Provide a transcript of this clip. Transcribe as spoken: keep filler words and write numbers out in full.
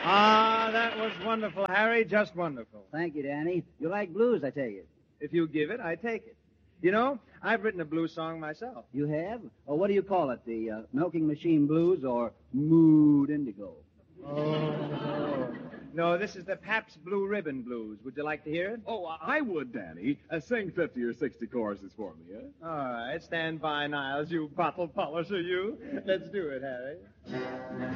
Ah, that was wonderful, Harry. Just wonderful. Thank you, Danny. You like blues, I take it. If you give it, I take it. You know, I've written a blues song myself. You have? Or what do you call it? The uh, Milking Machine Blues or Mood Indigo? Oh. No, this is the Pabst Blue Ribbon Blues. Would you like to hear it? Oh, I would, Danny. Uh, sing fifty or sixty choruses for me, huh? All right. Stand by, Niles, you bottle polisher, you. Let's do it, Harry.